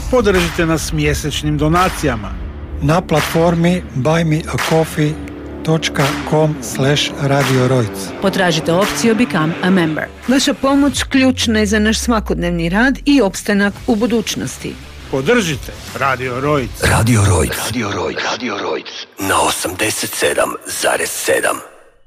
Podržite nas mjesečnim donacijama na platformi buymeacoffee.com/Radio Rojc. Potražite opciju Become a Member. Vaša pomoć ključna je za naš svakodnevni rad i opstanak u budućnosti. Podržite Radio Rojc. Radio Rojc. Radio Rojc. Radio Rojc. Na 87,7.